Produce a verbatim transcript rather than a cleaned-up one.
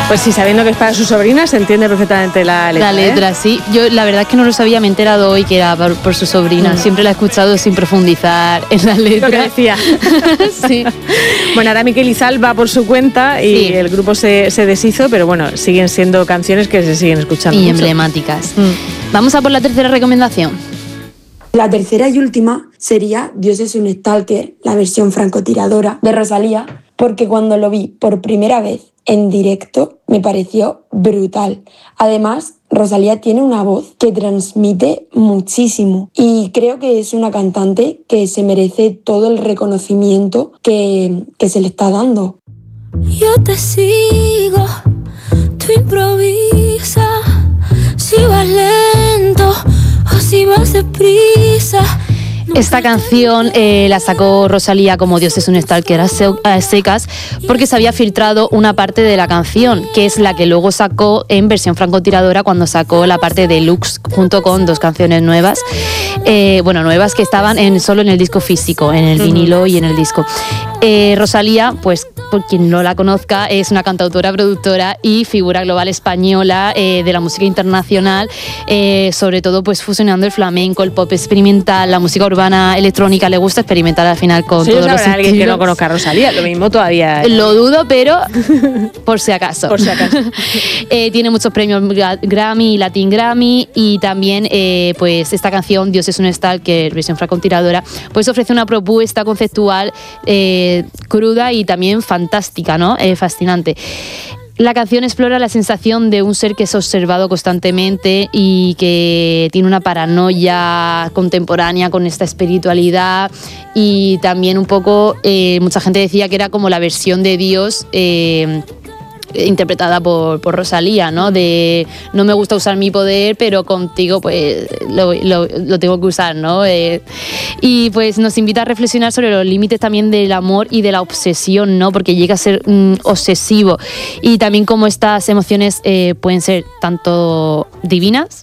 Pues sí, sabiendo que es para su sobrina, se entiende perfectamente la letra. La letra, ¿eh? sí. Yo la verdad es que no lo sabía, me he enterado hoy que era por, por su sobrina. Mm. Siempre la he escuchado sin profundizar en la letra. Lo que decía. Sí. Bueno, ahora Miquel Izal va por su cuenta y sí. el grupo se, se deshizo, pero bueno, siguen siendo canciones que se siguen escuchando. Y mucho. Emblemáticas. Mm. Vamos a por la tercera recomendación. La tercera y última sería Dios es un stalker, la versión francotiradora de Rosalía, porque cuando lo vi por primera vez en directo me pareció brutal. Además, Rosalía tiene una voz que transmite muchísimo y creo que es una cantante que se merece todo el reconocimiento que, que se le está dando. Yo te sigo, tú improvisa, si vas lento o si vas deprisa. Esta canción eh, la sacó Rosalía como Dios es un stalker a secas porque se había filtrado una parte de la canción, que es la que luego sacó en versión francotiradora cuando sacó la parte deluxe junto con dos canciones nuevas, eh, bueno, nuevas que estaban en, solo en el disco físico, en el vinilo y en el disco. Eh, Rosalía, pues por quien no la conozca, es una cantautora, productora y figura global española eh, de la música internacional, eh, sobre todo pues fusionando el flamenco, el pop experimental, la música urbana, electrónica. Le gusta experimentar al final con sí, todos los estilos. Alguien que no conozca a Rosalía, lo mismo todavía. ¿eh? Lo dudo, pero por si acaso. Por si acaso. eh, tiene muchos premios Grammy y Latin Grammy y también eh, pues esta canción Dios es un stalker, versión francotiradora, pues ofrece una propuesta conceptual eh, cruda y también fantástica, ¿no? Eh, fascinante. La canción explora la sensación de un ser que es observado constantemente y que tiene una paranoia contemporánea con esta espiritualidad y también un poco, eh, mucha gente decía que era como la versión de Dios eh, interpretada por, por Rosalía, ¿no? De no me gusta usar mi poder, pero contigo pues lo, lo, lo tengo que usar, ¿no? Eh, y pues nos invita a reflexionar sobre los límites también del amor y de la obsesión, ¿no? Porque llega a ser mm, obsesivo y también cómo estas emociones eh, pueden ser tanto divinas